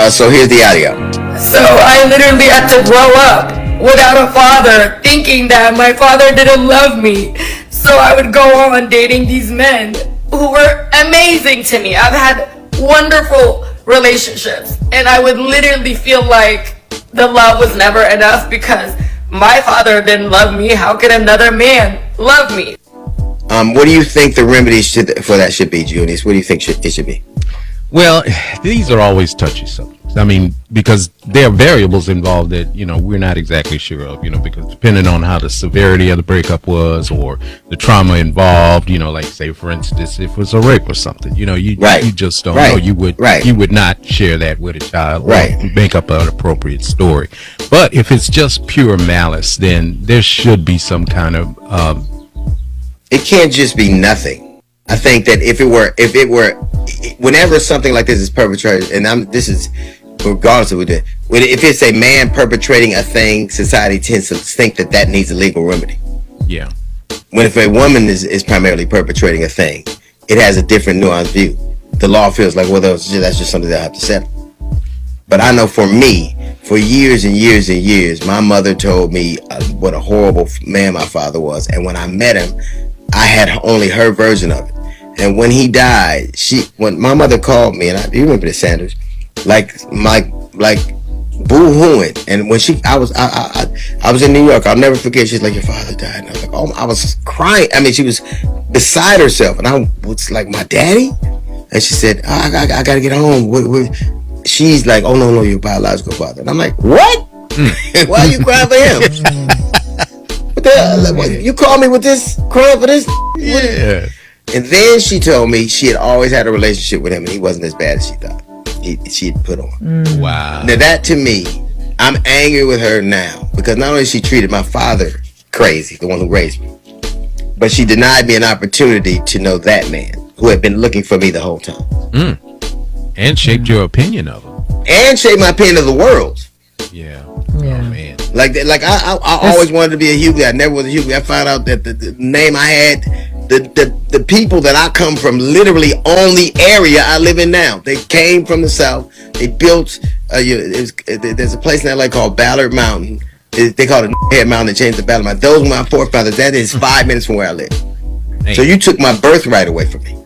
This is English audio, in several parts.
So here's the audio. So I literally had to grow up without a father, thinking that my father didn't love me. So I would go on dating these men who were amazing to me. I've had wonderful relationships, and I would literally feel like the love was never enough because my father didn't love me. How could another man love me? What do you think the remedy for that should be, Junius? What do you think it should be? Well, these are always touchy subjects. I mean, because there are variables involved that, we're not exactly sure of, because depending on how the severity of the breakup was or the trauma involved, like say, for instance, if it was a rape or something, you just don't know. You would not share that with a child or make up an appropriate story. But if it's just pure malice, then there should be some kind of, it can't just be nothing. I think that if it were, whenever something like this is perpetrated, and this is regardless of if it's a man perpetrating a thing, society tends to think that needs a legal remedy. Yeah. When if a woman is primarily perpetrating a thing, it has a different nuanced view. The law feels like, well, that's just something that I have to settle. But I know for me, for years and years and years, my mother told me what a horrible man my father was, and when I met him, I had only her version of it. And when he died, when my mother called me, and you remember this, Sanders, like boo-hooing. And when I was in New York, I'll never forget. She's like, your father died. And I was like, oh, I was crying. I mean, she was beside herself, and I was like, my daddy? And she said, oh, I got to get home. She's like, oh no, your biological father. And I'm like, what? Why are you crying for him? What the hell? You call me with this, crying for this? Yeah. And then she told me she had always had a relationship with him, and he wasn't as bad as she thought. She had put on. Wow. Now that, to me, I'm angry with her now because not only she treated my father crazy, the one who raised me, but she denied me an opportunity to know that man who had been looking for me the whole time. And shaped your opinion of him. And shaped my opinion of the world. Yeah. Oh, man. Like I always wanted to be a Hughley. I never was a Hughley. I found out that the name I had, the people that I come from, literally on the area I live in now. They came from the South. They built. There's a place in LA called Ballard Mountain. They call it Head Mountain. They changed to Ballard Mountain. Those were my forefathers. That is 5 minutes from where I live. Dang. So you took my birthright away from me.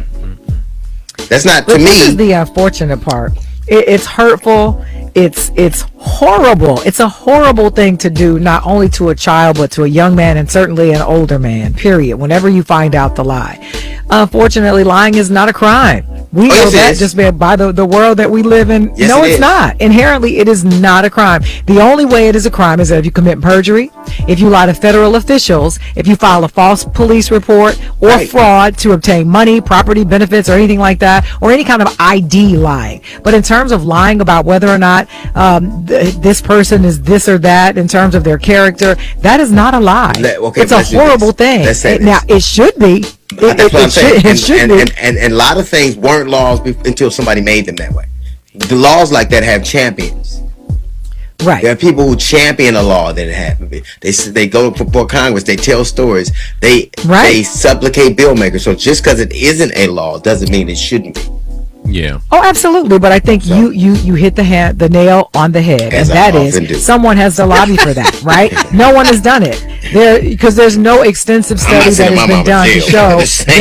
That's not, to me. This is the unfortunate part. It's hurtful. It's horrible. It's a horrible thing to do, not only to a child, but to a young man and certainly an older man, period, whenever you find out the lie. Unfortunately, lying is not a crime. We know that just by the world that we live in. Yes, no, it's not. Inherently, it is not a crime. The only way it is a crime is that if you commit perjury, if you lie to federal officials, if you file a false police report or fraud to obtain money, property, benefits, or anything like that, or any kind of ID lying. But in terms of lying about whether or not this person is this or that in terms of their character, that is not a lie. It's a horrible thing. Now, it should be. That's what I'm saying. It should be. And a lot of things weren't laws until somebody made them that way. The laws like that have champions. Right. There are people who champion a law that happened. They go before Congress. They tell stories. They supplicate bill makers. So just because it isn't a law doesn't mean it shouldn't be. Yeah. Oh, absolutely. But I think you hit the nail on the head, and that is someone has to lobby for that, right? No one has done it because there's no extensive study that has been done to show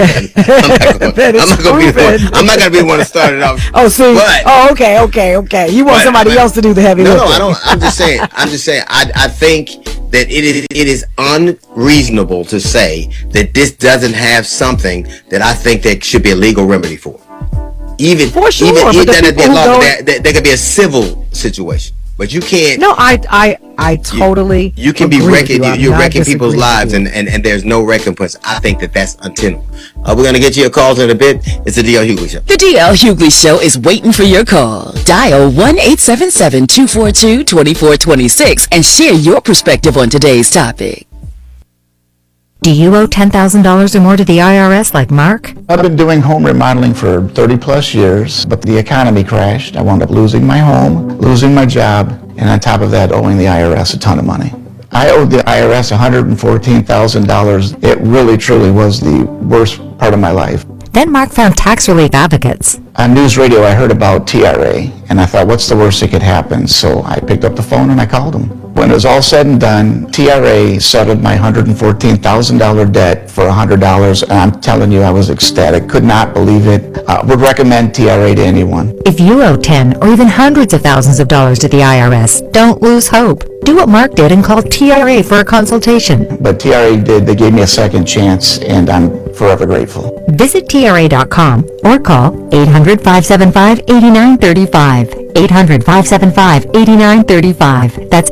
I'm not going to be the one to start it off. Oh, see. Okay. You want somebody else to do the heavy lifting. No, I don't. I'm just saying. I think that it is unreasonable to say that this doesn't have something that I think that should be a legal remedy for. Even there could be a civil situation, but you can't. No, I totally. You can be wrecking. You're wrecking people's lives, and there's no recompense. I think that's untenable. We're gonna get to your calls in a bit. It's the DL Hughley Show. The DL Hughley Show is waiting for your call. Dial 1-877-242-2426 and share your perspective on today's topic. Do you owe $10,000 or more to the IRS like Mark? I've been doing home remodeling for 30 plus years, but the economy crashed. I wound up losing my home, losing my job, and on top of that, owing the IRS a ton of money. I owed the IRS $114,000. It really, truly was the worst part of my life. Then Mark found tax relief advocates. On news radio, I heard about TRA, and I thought, what's the worst that could happen? So I picked up the phone and I called them. When it was all said and done, TRA settled my $114,000 debt for $100, and I'm telling you, I was ecstatic. Could not believe it. Would recommend TRA to anyone. If you owe 10 or even hundreds of thousands of dollars to the IRS, don't lose hope. Do what Mark did and call TRA for a consultation. But TRA did. They gave me a second chance, and I'm forever grateful. Visit TRA.com or call 800-575-8935. 800-575-8935. That's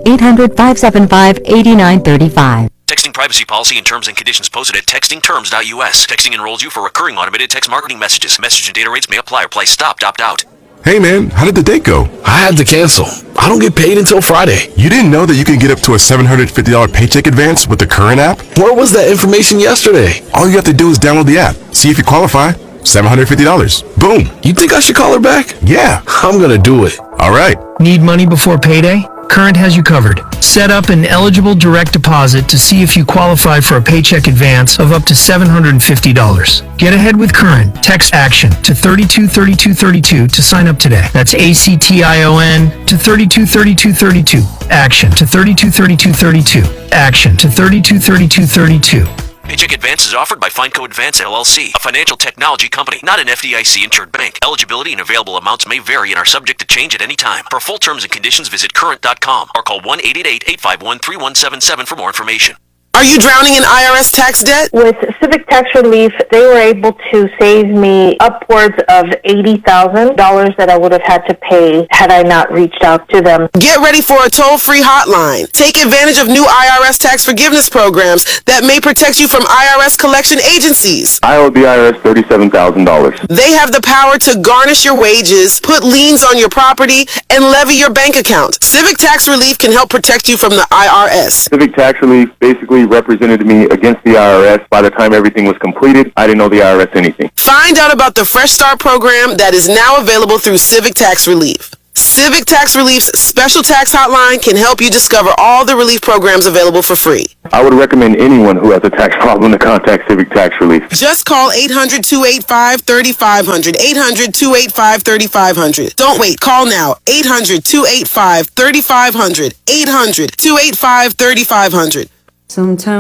800-575-8935. Texting privacy policy and terms and conditions posted at textingterms.us. Texting enrolls you for recurring automated text marketing messages. Message and data rates may apply. Reply stop, opt out. Hey man, how did the date go? I had to cancel. I don't get paid until Friday. You didn't know that you can get up to a $750 paycheck advance with the Current app? Where was that information yesterday? All you have to do is download the app, see if you qualify. $750. Boom. You think I should call her back? Yeah. I'm gonna do it. All right. Need money before payday? Current has you covered. Set up an eligible direct deposit to see if you qualify for a paycheck advance of up to $750. Get ahead with Current. Text ACTION to 323232 to sign up today. That's ACTION to 323232. ACTION to 323232. ACTION to 323232. Paycheck advance is offered by Fineco Advance LLC, a financial technology company, not an FDIC-insured bank. Eligibility and available amounts may vary and are subject to change at any time. For full terms and conditions, visit current.com or call 1-888-851-3177 for more information. Are you drowning in IRS tax debt? With Civic Tax Relief, they were able to save me upwards of $80,000 that I would have had to pay had I not reached out to them. Get ready for a toll-free hotline. Take advantage of new IRS tax forgiveness programs that may protect you from IRS collection agencies. I owe the IRS $37,000. They have the power to garnish your wages, put liens on your property, and levy your bank account. Civic Tax Relief can help protect you from the IRS. Civic Tax Relief basically represented me against the IRS. By the time everything was completed, I didn't owe the IRS anything. Find out about the Fresh Start program that is now available through Civic Tax Relief. Civic Tax Relief's special tax hotline can help you discover all the relief programs available for free. I would recommend anyone who has a tax problem to contact Civic Tax Relief. Just call 800-285-3500. 800-285-3500. Don't wait. Call now. 800-285-3500. 800-285-3500. Sometimes